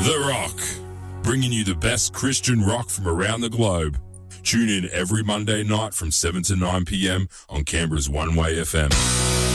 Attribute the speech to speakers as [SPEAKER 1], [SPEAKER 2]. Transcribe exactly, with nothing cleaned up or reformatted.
[SPEAKER 1] The Rock, bringing you the best Christian rock from around the globe. Tune in every Monday night from seven to nine p.m. on Canberra's One Way F M.